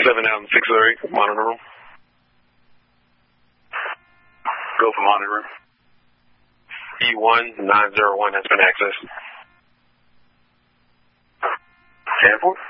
7 out and 603, monitor room. Go for monitor room. E1901 has been accessed. Airport?